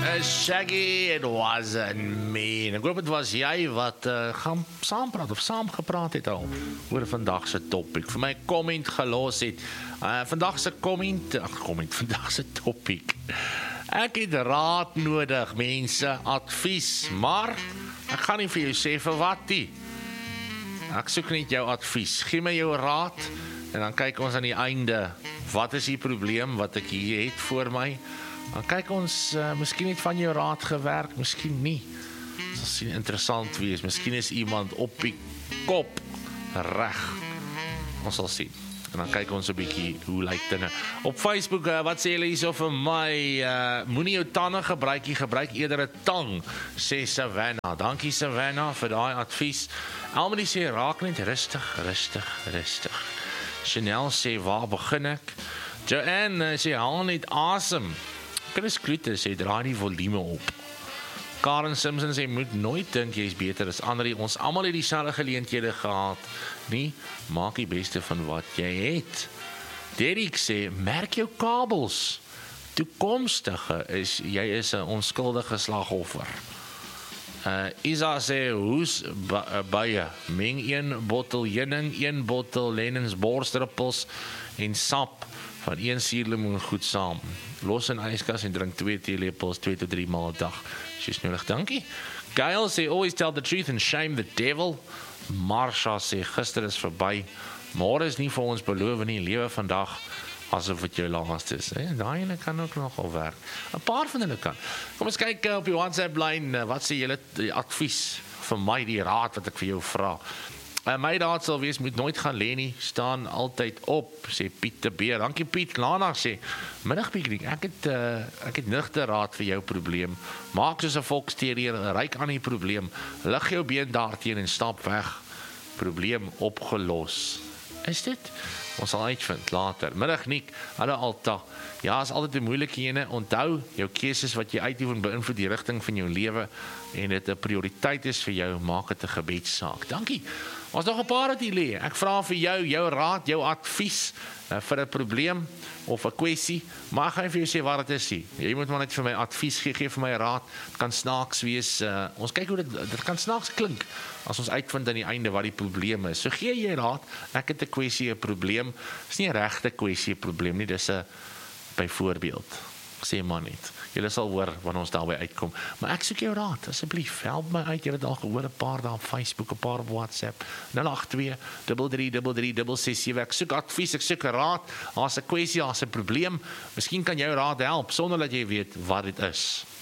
Shaggy, it wasn't me. Ek hoop het was jy wat gaan saampraat of saamgepraat het al oor vandag se topic. Vir my comment gelos het. Vandag se vandag se topic. Ek het raad nodig, mense, advies, maar ek gaan nie vir jou sê vir wat nie. Ek soek net jou advies. Gee my jou raad en dan kyk ons aan die einde. Wat is die probleem wat ek hier het voor my? Dan kyk ons, miskien het van jou raad gewerk, miskien nie. Dit sal interessant wees. Miskien is iemand op die kop reg. Ons sal sien. En dan kyk ons 'n bietjie hoe lyk dinge. Op Facebook, wat sê julle hierso vir my? Moenie jou tande gebruik eerder 'n tang, sê Savannah. Dankie Savannah vir daai advies. Almarie sê raak net rustig. Chanel sê waar begin ek? Joanne sê haal net asem. Chris Klute sê draai die volume op. Karen Simpson sê moet nooit dink jy is beter as ander. Ons almal het dieselfde geleenthede gehad. Nie, maak die beste van wat jy het. Derek sê merk jou kabels. Toekomstige is jy is 'n onskuldige slagoffer. Isa sê hoes baie. Meng 1 bottel heuning, 1 bottel Lennens borsdruppels en sap van 1 suurlemoen goed saam. Los in yskas en drink 2 teelepels 2 tot 3 maal 'n dag. Dis nodig, dankie. Gail sê always tell the truth and shame the devil. Marsha sê gister is verby. Môre is nie vir ons beloof nie, lewe vandag asof dit jou laaste is. Daai ene kan ook nogal werk. 'n Paar van hulle kan. Kom ons kyk op die WhatsApp lyn, wat sê julle advies vir my, die raad wat ek vir jou vra. My raad sal wees, moet nooit gaan lê nie, staan altyd op, sê Piet de Beer. Dankie Piet. Lana sê, middag Piet, ek het nigter raad vir jou probleem. Maak soos 'n volksterrier, ryk aan die probleem. Lig jou been daarteen en stap weg. Probleem opgelos. Is dit? Ons sal uitvind later. Middag Niek, hallo Alta. Ja, is altyd 'n moeilike ene. Onthou, jou keuses wat jy uitoefen beïnvloed die rigting van jou lewe en dit 'n prioriteit is vir jou, maak dit 'n gebedssaak. Dankie. Ons nog 'n paar wat hier lê. Ek vra vir jou raad, jou advies vir 'n probleem of 'n kwessie, maar ek gaan vir jou sê wat dit is. Jy moet maar net vir my advies gee vir my raad. Dit kan snaaks wees. Ons kyk hoe dit kan snaaks klink as ons uitvind aan die einde wat die probleem is. So gee jy raad. Ek het 'n kwessie, 'n probleem. Dis nie 'n regte kwessie, 'n probleem nie. Dis 'n byvoorbeeld. Sê maar net. Julle sal hoor wanneer ons daarby uitkom. Maar ek soek jou raad, asseblief. Help my uit. Julle het al gehoor 'n paar daar op Facebook, 'n paar op WhatsApp. 082 3333 667. Ek soek advies, ek soek raad. Daar's 'n kwessie, daar's 'n probleem. Miskien kan jou raad help sonder dat jy weet wat dit is.